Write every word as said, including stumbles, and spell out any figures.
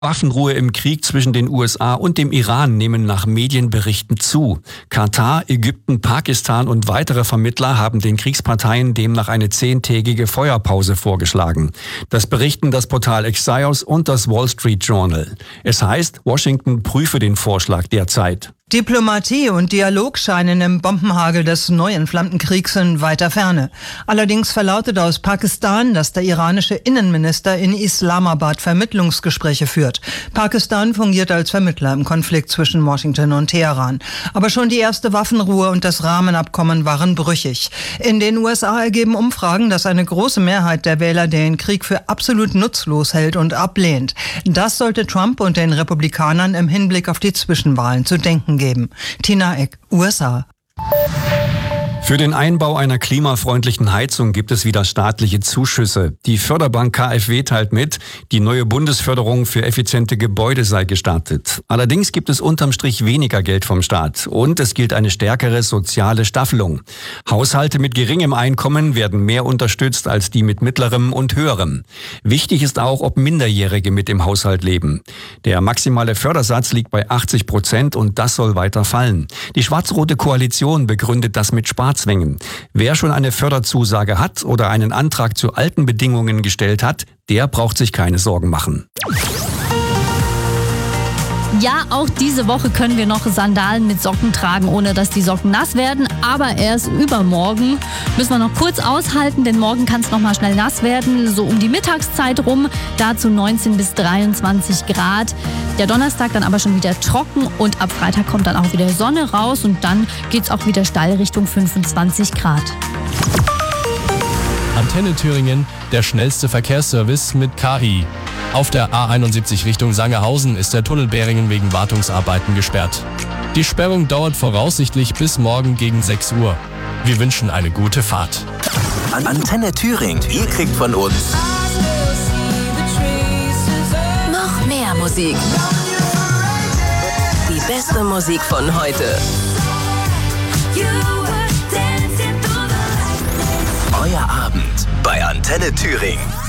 Waffenruhe im Krieg zwischen den U S A und dem Iran nehmen nach Medienberichten zu. Katar, Ägypten, Pakistan und weitere Vermittler haben den Kriegsparteien demnach eine zehntägige Feuerpause vorgeschlagen. Das berichten das Portal Axios und das Wall Street Journal. Es heißt, Washington prüfe den Vorschlag derzeit. Diplomatie und Dialog scheinen im Bombenhagel des neu entflammten Kriegs in weiter Ferne. Allerdings verlautet aus Pakistan, dass der iranische Innenminister in Islamabad Vermittlungsgespräche führt. Pakistan fungiert als Vermittler im Konflikt zwischen Washington und Teheran. Aber schon die erste Waffenruhe und das Rahmenabkommen waren brüchig. In den U S A ergeben Umfragen, dass eine große Mehrheit der Wähler den Krieg für absolut nutzlos hält und ablehnt. Das sollte Trump und den Republikanern im Hinblick auf die Zwischenwahlen zu denken geben. Tina Eck, U S A. Für den Einbau einer klimafreundlichen Heizung gibt es wieder staatliche Zuschüsse. Die Förderbank K f W teilt mit, die neue Bundesförderung für effiziente Gebäude sei gestartet. Allerdings gibt es unterm Strich weniger Geld vom Staat und es gilt eine stärkere soziale Staffelung. Haushalte mit geringem Einkommen werden mehr unterstützt als die mit mittlerem und höherem. Wichtig ist auch, ob Minderjährige mit im Haushalt leben. Der maximale Fördersatz liegt bei achtzig Prozent und das soll weiter fallen. Die schwarz-rote Koalition begründet das mit Sparzwängen. Wer schon eine Förderzusage hat oder einen Antrag zu alten Bedingungen gestellt hat, der braucht sich keine Sorgen machen. Ja, auch diese Woche können wir noch Sandalen mit Socken tragen, ohne dass die Socken nass werden. Aber erst übermorgen müssen wir noch kurz aushalten, denn morgen kann es noch mal schnell nass werden, so um die Mittagszeit rum. Dazu neunzehn bis dreiundzwanzig Grad. Der Donnerstag dann aber schon wieder trocken und ab Freitag kommt dann auch wieder Sonne raus und dann geht's auch wieder steil Richtung fünfundzwanzig Grad. Antenne Thüringen, der schnellste Verkehrsservice mit K I. Auf der A einundsiebzig Richtung Sangerhausen ist der Tunnel Beringen wegen Wartungsarbeiten gesperrt. Die Sperrung dauert voraussichtlich bis morgen gegen sechs Uhr. Wir wünschen eine gute Fahrt. Antenne Thüringen, ihr kriegt von uns noch mehr Musik. Die beste Musik von heute. Euer Abend bei Antenne Thüringen.